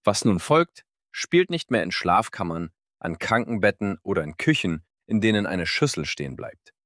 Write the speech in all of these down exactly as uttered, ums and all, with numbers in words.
Was nun folgt, spielt nicht mehr in Schlafkammern, an Krankenbetten oder in Küchen, in denen eine Schüssel stehen bleibt.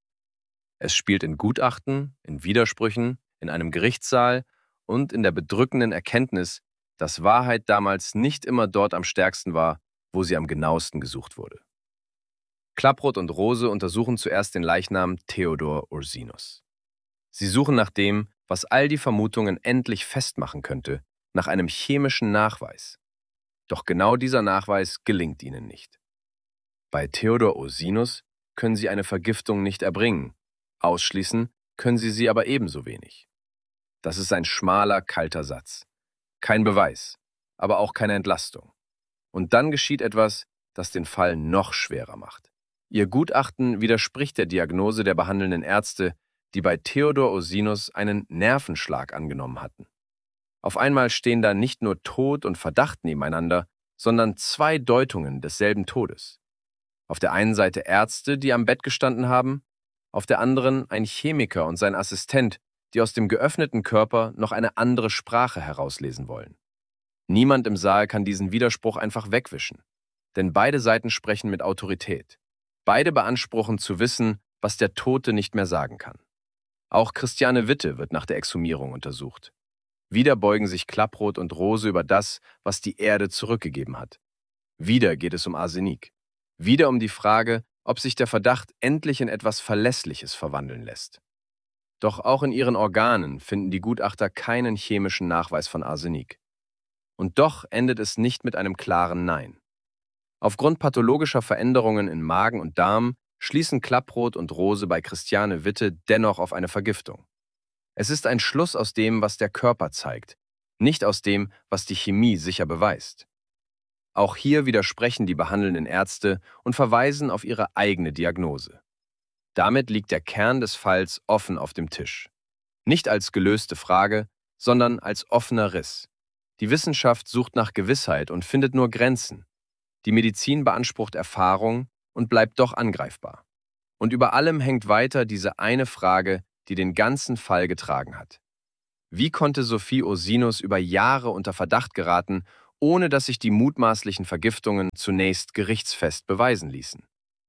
Es spielt in Gutachten, in Widersprüchen, in einem Gerichtssaal und in der bedrückenden Erkenntnis, dass Wahrheit damals nicht immer dort am stärksten war, wo sie am genauesten gesucht wurde. Klapproth und Rose untersuchen zuerst den Leichnam Theodor Ursinus. Sie suchen nach dem, was all die Vermutungen endlich festmachen könnte, nach einem chemischen Nachweis. Doch genau dieser Nachweis gelingt ihnen nicht. Bei Theodor Ursinus können sie eine Vergiftung nicht erbringen, ausschließen können sie sie aber ebenso wenig. Das ist ein schmaler, kalter Satz. Kein Beweis, aber auch keine Entlastung. Und dann geschieht etwas, das den Fall noch schwerer macht. Ihr Gutachten widerspricht der Diagnose der behandelnden Ärzte, die bei Theodor Ursinus einen Nervenschlag angenommen hatten. Auf einmal stehen da nicht nur Tod und Verdacht nebeneinander, sondern zwei Deutungen desselben Todes. Auf der einen Seite Ärzte, die am Bett gestanden haben, auf der anderen ein Chemiker und sein Assistent, die aus dem geöffneten Körper noch eine andere Sprache herauslesen wollen. Niemand im Saal kann diesen Widerspruch einfach wegwischen, denn beide Seiten sprechen mit Autorität. Beide beanspruchen zu wissen, was der Tote nicht mehr sagen kann. Auch Christiane Witte wird nach der Exhumierung untersucht. Wieder beugen sich Klapproth und Rose über das, was die Erde zurückgegeben hat. Wieder geht es um Arsenik. Wieder um die Frage, ob sich der Verdacht endlich in etwas Verlässliches verwandeln lässt. Doch auch in ihren Organen finden die Gutachter keinen chemischen Nachweis von Arsenik. Und doch endet es nicht mit einem klaren Nein. Aufgrund pathologischer Veränderungen in Magen und Darm schließen Klapproth und Rose bei Christiane Witte dennoch auf eine Vergiftung. Es ist ein Schluss aus dem, was der Körper zeigt, nicht aus dem, was die Chemie sicher beweist. Auch hier widersprechen die behandelnden Ärzte und verweisen auf ihre eigene Diagnose. Damit liegt der Kern des Falls offen auf dem Tisch. Nicht als gelöste Frage, sondern als offener Riss. Die Wissenschaft sucht nach Gewissheit und findet nur Grenzen. Die Medizin beansprucht Erfahrung und bleibt doch angreifbar. Und über allem hängt weiter diese eine Frage, die den ganzen Fall getragen hat. Wie konnte Sophie Ursinus über Jahre unter Verdacht geraten, ohne dass sich die mutmaßlichen Vergiftungen zunächst gerichtsfest beweisen ließen?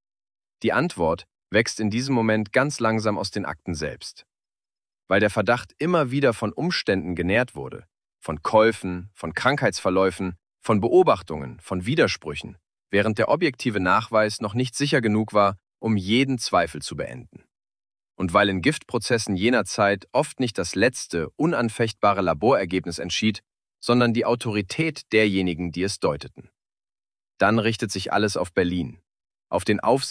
Die Antwort wächst in diesem Moment ganz langsam aus den Akten selbst. Weil der Verdacht immer wieder von Umständen genährt wurde, von Käufen, von Krankheitsverläufen, von Beobachtungen, von Widersprüchen, während der objektive Nachweis noch nicht sicher genug war, um jeden Zweifel zu beenden. Und weil in Giftprozessen jener Zeit oft nicht das letzte, unanfechtbare Laborergebnis entschied, sondern die Autorität derjenigen, die es deuteten. Dann richtet sich alles auf Berlin, auf den Aufsicht